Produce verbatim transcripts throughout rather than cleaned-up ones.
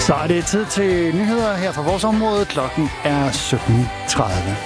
Så er det tid til nyheder her fra vores område. Klokken er sytten tredive.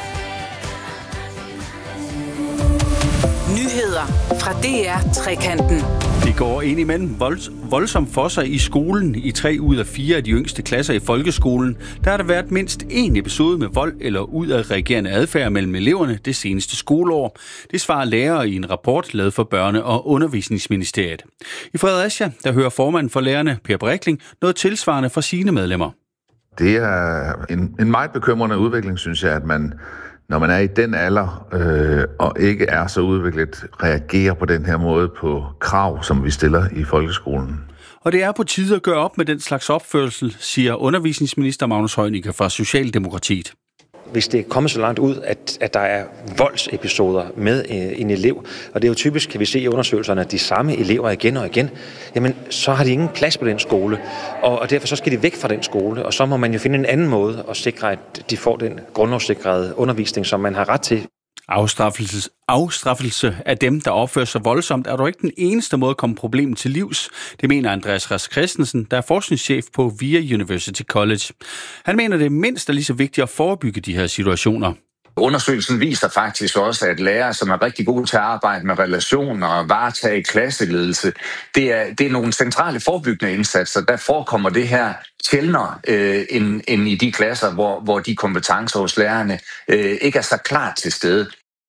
Nyheder fra D R Trekanten. Det går ind imellem vold, voldsomt for sig i skolen. I tre ud af fire af de yngste klasser i folkeskolen, der har der været mindst én episode med vold eller udadreagerende adfærd mellem eleverne det seneste skoleår. Det svarer lærere i en rapport lavet for Børne- og Undervisningsministeriet. I Fredericia, der hører formanden for lærerne, Per Brækling, noget tilsvarende fra sine medlemmer. Det er en, en meget bekymrende udvikling, synes jeg, at man, når man er i den alder øh, og ikke er så udviklet, reagerer på den her måde på krav, som vi stiller i folkeskolen. Og det er på tide at gøre op med den slags opførsel, siger undervisningsminister Magnus Heunicke fra Socialdemokratiet. Hvis det er kommet så langt ud, at, at der er voldsepisoder med en elev, og det er jo typisk, kan vi se i undersøgelserne, at de samme elever igen og igen, jamen så har de ingen plads på den skole, og, og derfor så skal de væk fra den skole, og så må man jo finde en anden måde at sikre, at de får den grundlovssikrede undervisning, som man har ret til. Afstraffelse, afstraffelse af dem, der opfører sig voldsomt, er dog ikke den eneste måde at komme problemet til livs. Det mener Andreas Rask Christensen, der er forskningschef på V I A University College. Han mener, det er mindst er lige så vigtigt at forebygge de her situationer. Undersøgelsen viser faktisk også, at lærere, som er rigtig gode til at arbejde med relationer og varetage klasseledelse, det er, det er nogle centrale forebyggende indsatser. Der forekommer det her sjældnere øh, end, end i de klasser, hvor, hvor de kompetencer hos lærerne øh, ikke er så klart til stede.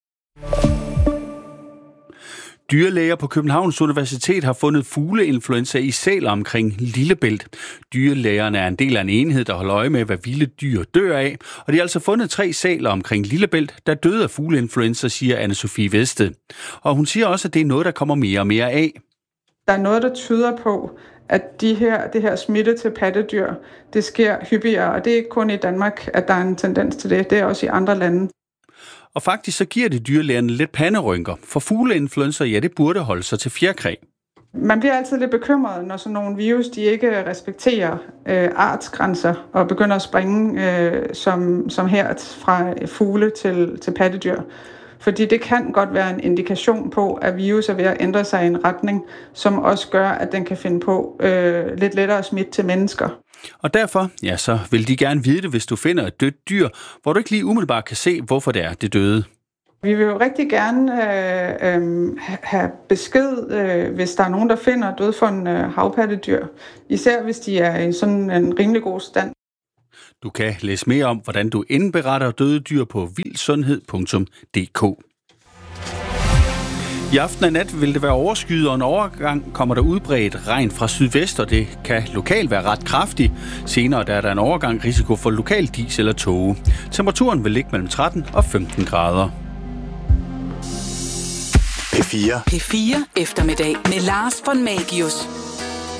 Dyrlæger på Københavns Universitet har fundet fugleinfluenza i sæler omkring Lillebælt. Dyrlægerne er en del af en enhed, der holder øje med, hvad vilde dyr dør af. Og de har altså fundet tre sæler omkring Lillebælt, der døde af fugleinfluenza, siger Anne-Sophie Vested. Og hun siger også, at det er noget, der kommer mere og mere af. Der er noget, der tyder på, at de her, det her smitte til pattedyr, det sker hyppigere. Og det er ikke kun i Danmark, at der er en tendens til det. Det er også i andre lande. Og faktisk så giver det dyrlægerne lidt panderynker, for fugleinfluenza, ja, det burde holde sig til fjerkræ. Man bliver altid lidt bekymret, når sådan nogle virus, de ikke respekterer øh, artsgrænser og begynder at springe øh, som, som her fra fugle til, til pattedyr. Fordi det kan godt være en indikation på, at virus er ved at ændre sig i en retning, som også gør, at den kan finde på øh, lidt lettere smitte til mennesker. Og derfor, ja, så vil de gerne vide det, hvis du finder et dødt dyr, hvor du ikke lige umiddelbart kan se, hvorfor det er, det døde. Vi vil jo rigtig gerne øh, øh, have besked, øh, hvis der er nogen, der finder dødfundne øh, havpattedyr. Især hvis de er i sådan en rimelig god stand. Du kan læse mere om, hvordan du indberetter døde dyr på vildsundhed punktum d k. I aften og nat vil det være overskyet, og en overgang kommer der udbredt regn fra sydvest, og det kan lokalt være ret kraftigt. Senere der er der en overgang risiko for lokal dis eller tåge. Temperaturen vil ligge mellem tretten og femten grader. P fire. P fire eftermiddag med Lars von Magius.